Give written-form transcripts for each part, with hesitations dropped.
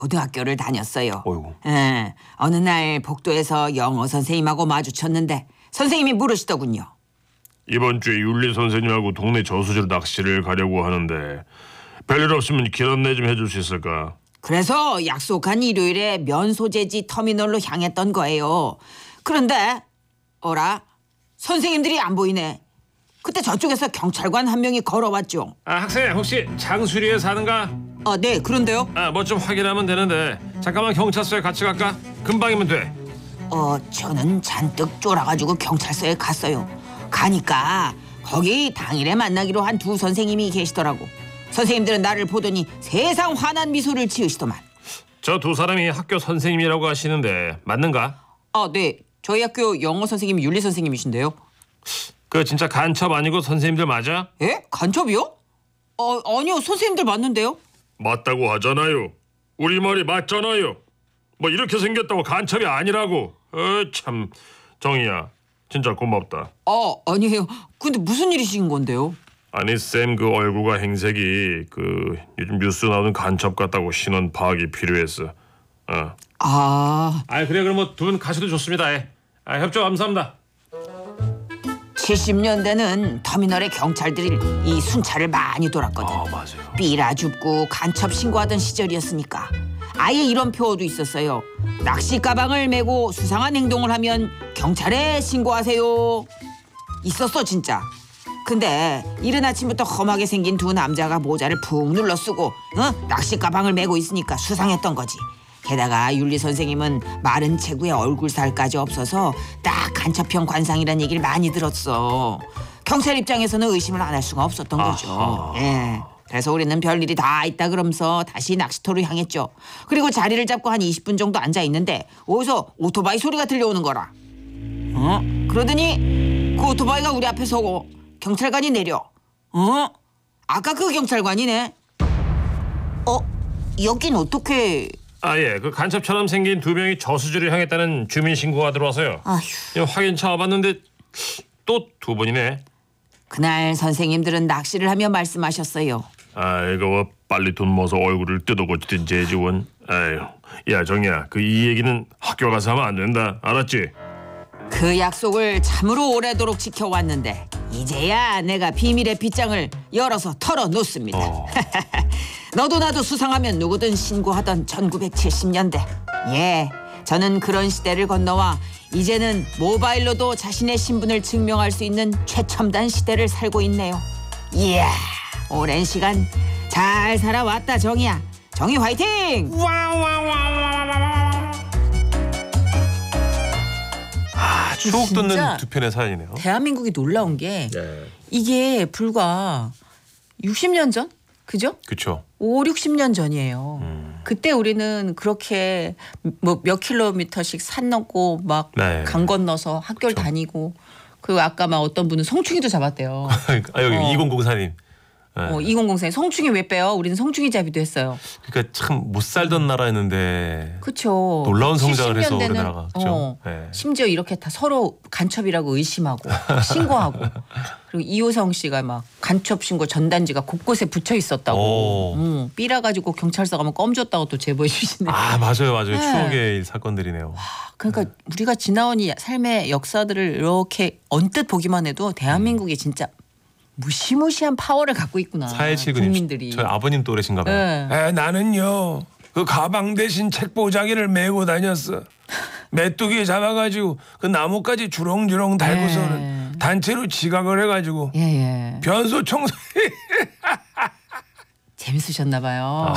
고등학교를 다녔어요. 어이구. 예, 어느 날 복도에서 영어 선생님하고 마주쳤는데 선생님이 물으시더군요. 이번 주에 윤리 선생님하고 동네 저수지로 낚시를 가려고 하는데 별일 없으면 길 안내 좀 해줄 수 있을까? 그래서 약속한 일요일에 면소재지 터미널로 향했던 거예요. 그런데 어라? 선생님들이 안 보이네. 그때 저쪽에서 경찰관 한 명이 걸어왔죠. 학생 혹시 장수리에 사는가? 네, 그런데요. 뭐 좀 확인하면 되는데 잠깐만 경찰서에 같이 갈까? 금방이면 돼. 저는 잔뜩 쫄아가지고 경찰서에 갔어요. 가니까 거기 당일에 만나기로 한 두 선생님이 계시더라고. 선생님들은 나를 보더니 세상 환한 미소를 지으시더만. 저 두 사람이 학교 선생님이라고 하시는데 맞는가? 네. 저희 학교 영어 선생님이 윤리 선생님이신데요. 그 진짜 간첩 아니고 선생님들 맞아? 예? 간첩이요? 아니요. 선생님들 맞는데요. 맞다고 하잖아요. 우리말이 맞잖아요. 뭐 이렇게 생겼다고 간첩이 아니라고. 참 정희야 진짜 고맙다. 아니에요. 근데 무슨 일이신 건데요? 아니 쌤 그 얼굴과 행색이 그 요즘 뉴스 나오는 간첩 같다고 신원 파악이 필요했어. 그래 그럼 뭐 두 분 가셔도 좋습니다. 협조 감사합니다. 70년대는 터미널에 경찰들이 이 순찰을 많이 돌았거든. 맞아요. 삐라 줍고 간첩 신고하던 시절이었으니까 아예 이런 표어도 있었어요. 낚시 가방을 메고 수상한 행동을 하면 경찰에 신고하세요. 있었어 진짜. 근데 이른 아침부터 험하게 생긴 두 남자가 모자를 푹 눌러 쓰고 낚시 가방을 메고 있으니까 수상했던 거지. 게다가 윤리 선생님은 마른 체구에 얼굴살까지 없어서 딱 간첩형 관상이라는 얘기를 많이 들었어. 경찰 입장에서는 의심을 안 할 수가 없었던 거죠. 예. 그래서 우리는 별일이 다 있다 그러면서 다시 낚시터로 향했죠. 그리고 자리를 잡고 한 20분 정도 앉아 있는데 어디서 오토바이 소리가 들려오는 거라. 그러더니 그 오토바이가 우리 앞에 서고 경찰관이 내려. 아까 그 경찰관이네. 여긴 어떻게... 그 간첩처럼 생긴 두 명이 저수지를 향했다는 주민 신고가 들어와서요. 확인차 와봤는데 또 두 번이네. 그날 선생님들은 낚시를 하며 말씀하셨어요. 이거 뭐 빨리 돈 모아서 얼굴을 뜯어고치든지 해지 원. 야 정이야 그 이 얘기는 학교 가서 하면 안 된다. 알았지? 그 약속을 참으로 오래도록 지켜왔는데 이제야 내가 비밀의 빗장을 열어서 털어놓습니다. 너도 나도 수상하면 누구든 신고하던 1970년대. 저는 그런 시대를 건너와 이제는 모바일로도 자신의 신분을 증명할 수 있는 최첨단 시대를 살고 있네요. 이야, 오랜 시간 잘 살아왔다 정이야. 정이 화이팅! 추억 돋는 진짜 두 편의 사연이네요. 대한민국이 놀라운 게 이게 불과 60년 전? 그죠? 그렇죠. 5, 60년 전이에요. 그때 우리는 그렇게 뭐 몇 킬로미터씩 산 넘고 막 강 건너서 학교를 다니고 그리고 아까 막 어떤 분은 송충이도 잡았대요. 여기 2004님. 2004년 송충이 왜 빼요? 우리는 송충이 잡이도 했어요. 그러니까 참 못 살던 나라였는데 그렇죠. 놀라운 성장을 해서 70년대는 우리나라가 그렇죠. 심지어 이렇게 다 서로 간첩이라고 의심하고 신고하고 그리고 이호성 씨가 막 간첩 신고 전단지가 곳곳에 붙여 있었다고. 삐라 가지고 경찰서 가면 껌 줬다고 또 제보해 주시네요. 맞아요. 추억의 사건들이네요. 그러니까 우리가 지나온 이 삶의 역사들을 이렇게 언뜻 보기만 해도 대한민국이 진짜 무시무시한 파워를 갖고 있구나. 4179님 국민들이. 저희 아버님 또래신가 봐요. 나는요 그 가방 대신 책보자기를 메고 다녔어. 메뚜기 잡아가지고 그 나뭇가지 주렁주렁 달고서는 단체로 지각을 해가지고 변소 청소 재밌으셨나 봐요.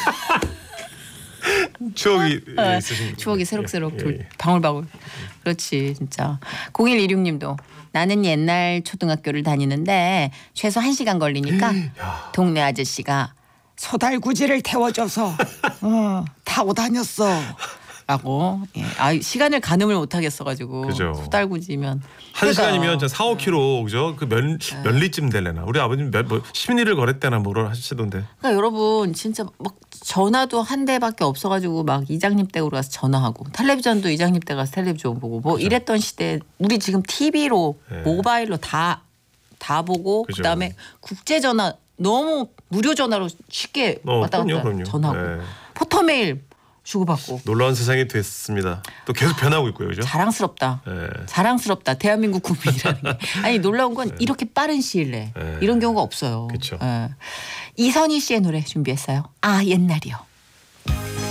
추억이 있으신 추억이 새록새록 방울방울. 그렇지 진짜. 0126님도 나는 옛날 초등학교를 다니는데 최소 1시간 걸리니까 동네 아저씨가 소달구지를 태워줘서 타고 다녔어. 라고. 시간을 가늠을 못하겠어가지고 그죠. 소달구지면 1시간이면 4, 5km 그죠? 그 몇 리쯤 될래나. 우리 아버님 뭐 10리를 걸었대나 뭐를 하시던데. 그러니까 여러분 진짜 막 전화도 한 대밖에 없어가지고 막 이장님 댁으로 가서 전화하고 텔레비전도 이장님 댁 가서 텔레비전 보고 뭐 이랬던 시대. 우리 지금 TV로 모바일로 다 보고 그다음에 국제전화 너무 무료 전화로 쉽게 왔다 갔다 전화하고 포터메일 주고받고. 놀라운 세상이 됐습니다. 또 계속 변하고 있고요, 그죠? 자랑스럽다. 예. 자랑스럽다. 대한민국 국민이라는 게. 아니 놀라운 건 이렇게 빠른 시일 내에 이런 경우가 없어요. 그쵸. 예. 이선희 씨의 노래 준비했어요. 아 옛날이요.